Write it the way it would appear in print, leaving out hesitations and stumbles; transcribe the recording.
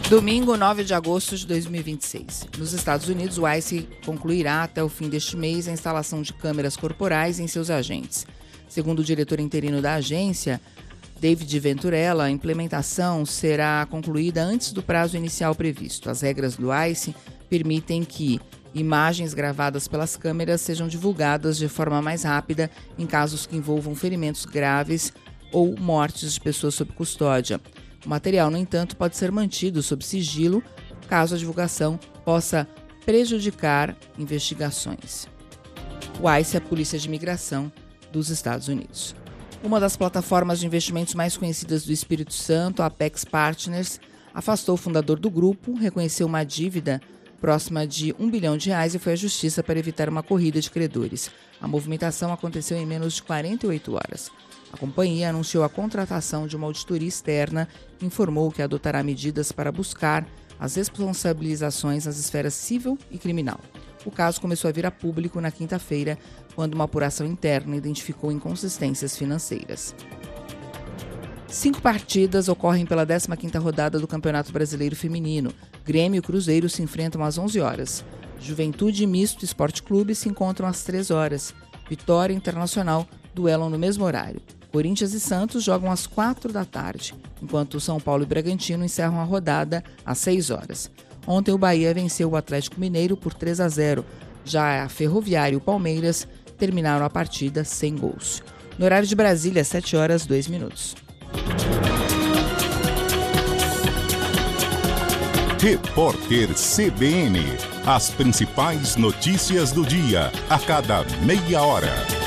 Domingo, 9 de agosto de 2026. Nos Estados Unidos, o ICE concluirá até o fim deste mês a instalação de câmeras corporais em seus agentes. Segundo o diretor interino da agência, David Venturella, a implementação será concluída antes do prazo inicial previsto. As regras do ICE permitem que imagens gravadas pelas câmeras sejam divulgadas de forma mais rápida em casos que envolvam ferimentos graves ou mortes de pessoas sob custódia. O material, no entanto, pode ser mantido sob sigilo caso a divulgação possa prejudicar investigações. O ICE é a Polícia de Imigração dos Estados Unidos. Uma das plataformas de investimentos mais conhecidas do Espírito Santo, a Apex Partners, afastou o fundador do grupo, reconheceu uma dívida próxima de R$1 bilhão e foi à justiça para evitar uma corrida de credores. A movimentação aconteceu em menos de 48 horas. A companhia anunciou a contratação de uma auditoria externa e informou que adotará medidas para buscar as responsabilizações nas esferas civil e criminal. O caso começou a vir a público na quinta-feira, quando uma apuração interna identificou inconsistências financeiras. 5 partidas ocorrem pela 15ª rodada do Campeonato Brasileiro Feminino. Grêmio e Cruzeiro se enfrentam às 11 horas. Juventude Misto Esporte Clube se encontram às 3 horas. Vitória e Internacional duelam no mesmo horário. Corinthians e Santos jogam às 4 da tarde, enquanto São Paulo e Bragantino encerram a rodada às 6 horas. Ontem o Bahia venceu o Atlético Mineiro por 3-0. Já a Ferroviária e o Palmeiras terminaram a partida sem gols. No horário de Brasília, 7 horas 2 minutos. Repórter CBN. As principais notícias do dia, a cada meia hora.